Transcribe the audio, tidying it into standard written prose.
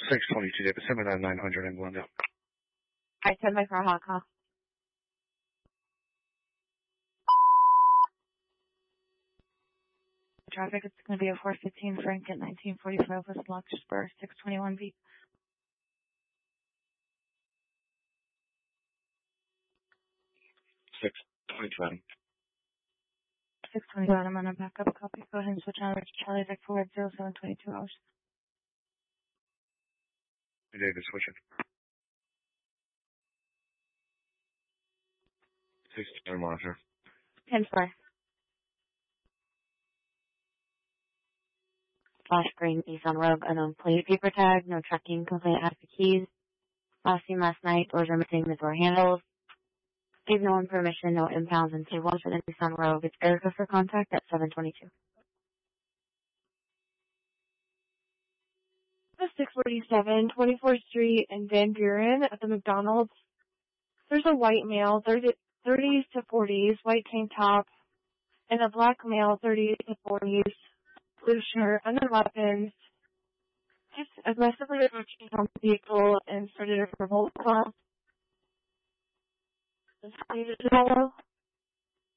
622 Davis, 79900 in Glendale. I send my car hot call. Traffic is going to be at 415 Frank at 1945 West Larkspur, 621B. 622. 621, I'm on a backup copy. Go ahead and switch on to Charlie Vic forward 0722 hours. David, switching. 620 monitor. 10-4. Flash green Nissan Rogue, unknown plate, paper tag, no tracking, complaint has the keys. Last seen last night, doors are missing the door handles. Gave no one permission, no impounds, and save one for the Nissan Rogue. It's Erica for contact at 722. The 647, 24th Street in Van Buren at the McDonald's. There's a white male, 30s to 40s, white tank top, and a black male, 30s to 40s, blue shirt, under weapons. Just aggressively approaching from the vehicle and started a revolt call. The speed is hollow.